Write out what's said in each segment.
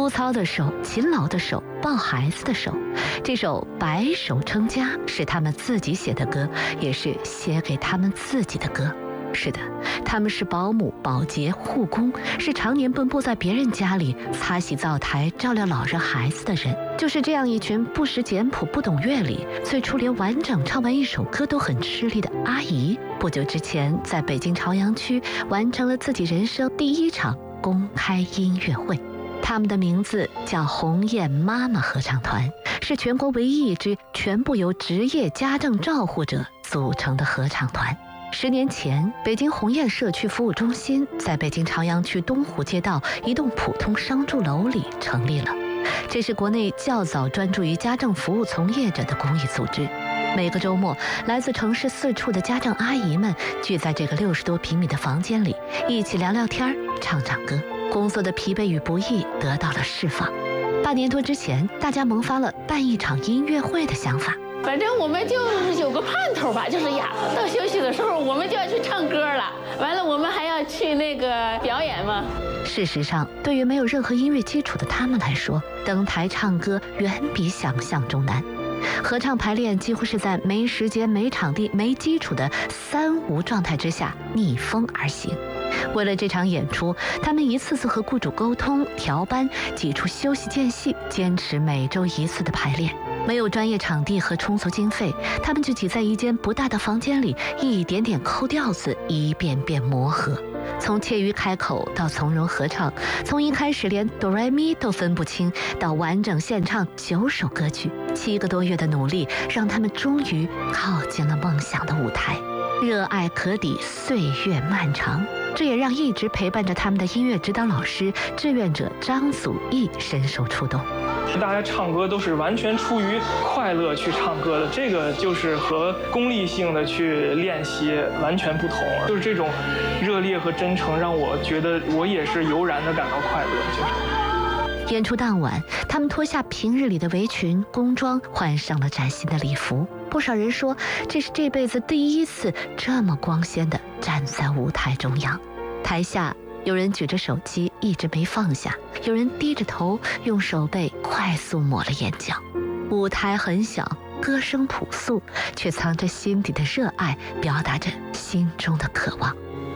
粗糙的手，勤劳的手，抱孩子的手。这首《白手撑家》是他们自己写的歌，也是写给他们自己的歌。是的，他们是保姆、保洁、护工，是常年奔波在别人家里擦洗灶台、照料老人孩子的人。就是这样一群不识简谱、不懂乐理，最初连完整唱完一首歌都很吃力的阿姨，不久之前在北京朝阳区完成了自己人生第一场公开音乐会。他们的名字叫鸿雁妈妈合唱团，是全国唯一一支全部由职业家政照护者组成的合唱团。10年前，北京鸿雁社区服务中心在北京朝阳区东湖街道一栋普通商住楼里成立了。这是国内较早专注于家政服务从业者的公益组织。每个周末，来自城市4处的家政阿姨们聚在这个60多平米的房间里，一起聊聊天、唱唱歌，工作的疲惫与不易得到了释放。半年多之前，大家萌发了办一场音乐会的想法。 反正我们就有个盼头吧，就是呀，到休息的时候我们就要去唱歌了。完了，我们还要去那个表演嘛。 事实上，对于没有任何音乐基础的他们来说，登台唱歌远比想象中难。合唱排练几乎是在没时间、没场地、没基础的3无状态之下逆风而行。为了这场演出，他们一次次和雇主沟通、调班，挤出休息间隙，坚持每周1次的排练。没有专业场地和充足经费，他们就挤在一间不大的房间里，一点点抠调子，一遍遍磨合。从怯于开口到从容合唱，从一开始连哆来咪都分不清，到完整献唱9首歌曲，7个多月的努力，让他们终于靠近了梦想的舞台。热爱可抵岁月漫长，这也让一直陪伴着他们的音乐指导老师、志愿者张祖义深受触动。 大家唱歌都是完全出于快乐去唱歌的，这个就是和功利性的去练习完全不同。就是这种热烈和真诚，让我觉得我也是油然的感到快乐。 演出当晚，他们脱下平日里的围裙、工装，换上了崭新的礼服。不少人说，这是这辈子第一次这么光鲜地站在舞台中央。台下有人举着手机一直没放下，有人低着头用手背快速抹了眼角。舞台很小，歌声朴素，却藏着心底的热爱，表达着心中的渴望。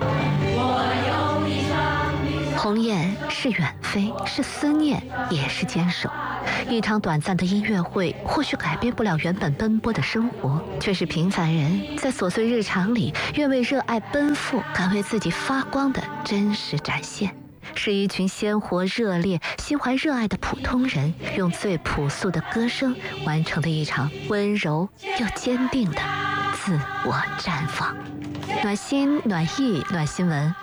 鸿雁是远飞，是思念，也是坚守。一场短暂的音乐会或许改变不了原本奔波的生活，却是平凡人在琐碎日常里愿为热爱奔赴，敢为自己发光的真实展现。是一群鲜活热烈、心怀热爱的普通人，用最朴素的歌声完成了一场温柔又坚定的自我绽放。暖心、暖意、暖新闻，